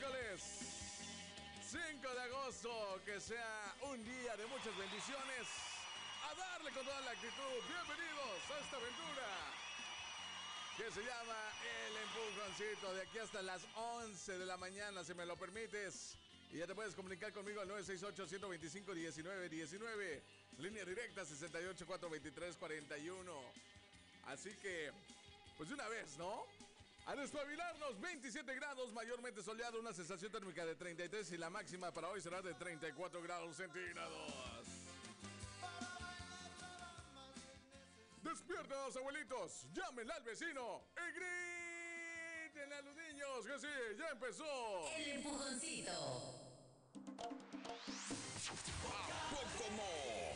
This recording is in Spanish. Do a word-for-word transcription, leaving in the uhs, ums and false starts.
miércoles cinco de agosto, que sea un día de muchas bendiciones. A darle con toda la actitud. Bienvenidos a esta aventura que se llama El Empujoncito. De aquí hasta las once de la mañana, si me lo permites. Y ya te puedes comunicar conmigo al nueve seis ocho, uno dos cinco, uno nueve uno nueve. Línea directa sesenta y ocho, cuatrocientos veintitrés, cuarenta y uno. Así que, pues de una vez, ¿no? A despabilarnos, veintisiete grados, mayormente soleado, una sensación térmica de treinta y tres y la máxima para hoy será de treinta y cuatro grados centígrados. Despiertos, abuelitos, llámenle al vecino y griten a los niños que sí, ya empezó El Empujoncito. ¿A poco no?